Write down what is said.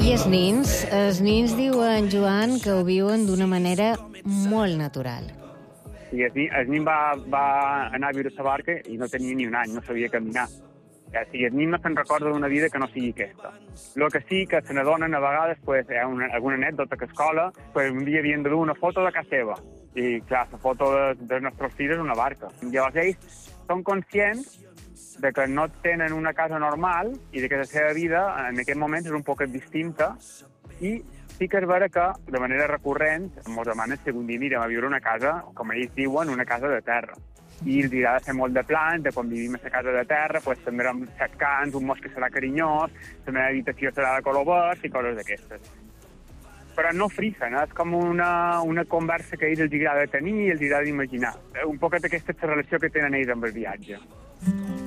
I els nins diuen, Joan, que ho viuen d'una manera molt natural. I el nin va anar a viure a la barca i no tenia ni un any, no sabia caminar. El nin no se'n recorda d'una vida que no sigui aquesta. El que sí que se n'adonen a vegades, hi ha alguna anècdota que a escola, un dia havien de dur una foto de casa seva. I, clar, la foto dels nostres fills és una barca. Llavors ells són conscients de que no tenen una casa normal i de que la seva vida en aquest moment és un poc distinta i sí que és vera que, de manera recurrent, ens demanen si algun dia anirem a viure una casa, com ells diuen, una casa de terra. I els agrada fer molt de plans, de quan vivim a la casa de terra, tindrem 7 cants, un mos que serà carinyós, la meva habitació serà de color verd i coses d'aquestes. Però no frisen, és com una conversa que a ells els agrada tenir i els agrada imaginar. Un poc aquesta és la relació que tenen ells amb el viatge.